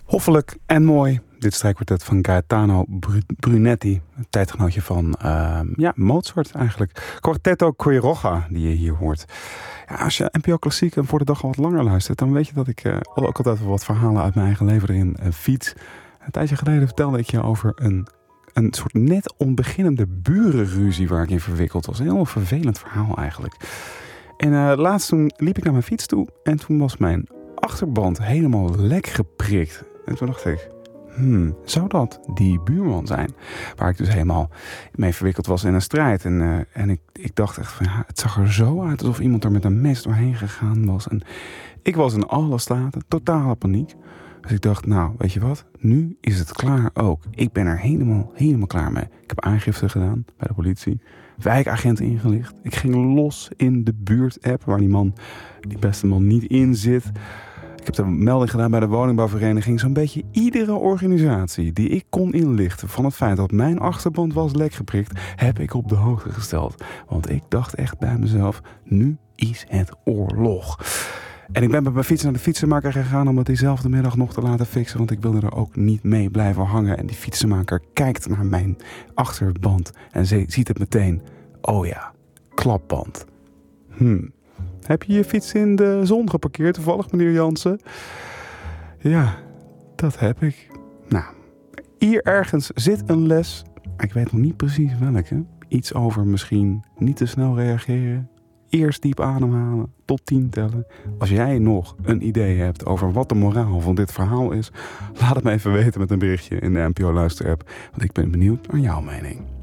Hoffelijk en mooi. Dit strijkkwartet van Gaetano Brunetti. Een tijdgenootje van Mozart eigenlijk. Quartetto Quiroga die je hier hoort. Ja, als je NPO Klassiek en Voor de Dag al wat langer luistert, dan weet je dat ik ook altijd wel wat verhalen uit mijn eigen leven erin fiets. Een tijdje geleden vertelde ik je over een soort net onbeginnende burenruzie waar ik in verwikkeld was. Een heel vervelend verhaal eigenlijk. En laatst toen liep ik naar mijn fiets toe en toen was mijn achterband helemaal lek geprikt. En toen dacht ik, zou dat die buurman zijn? Waar ik dus helemaal mee verwikkeld was in een strijd. En ik dacht echt van, ja, het zag er zo uit alsof iemand er met een mes doorheen gegaan was. En ik was in alle staten, totale paniek. Dus ik dacht, nou, weet je wat? Nu is het klaar ook. Ik ben er helemaal klaar mee. Ik heb aangifte gedaan bij de politie. Wijkagenten ingelicht. Ik ging los in de buurt-app waar die beste man niet in zit. Ik heb de melding gedaan bij de woningbouwvereniging. Zo'n beetje iedere organisatie die ik kon inlichten van het feit dat mijn achterband was lek geprikt, heb ik op de hoogte gesteld. Want ik dacht echt bij mezelf, nu is het oorlog. En ik ben met mijn fiets naar de fietsenmaker gegaan om het diezelfde middag nog te laten fixen. Want ik wilde er ook niet mee blijven hangen. En die fietsenmaker kijkt naar mijn achterband en ziet het meteen. Oh ja, klapband. Heb je je fiets in de zon geparkeerd toevallig, meneer Jansen? Ja, dat heb ik. Nou, hier ergens zit een les. Ik weet nog niet precies welke. Iets over misschien niet te snel reageren. Eerst diep ademhalen, tot 10 tellen. Als jij nog een idee hebt over wat de moraal van dit verhaal is, laat het me even weten met een berichtje in de NPO Luister-app. Want ik ben benieuwd naar jouw mening.